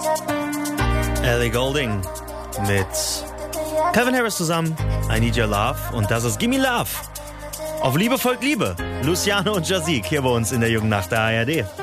Ellie Goulding mit Calvin Harris zusammen, I Need Your Love, und das ist Gimme Love. Auf Liebe folgt Liebe, Luciano und Jazik hier bei uns in der Jungen Nacht der ARD.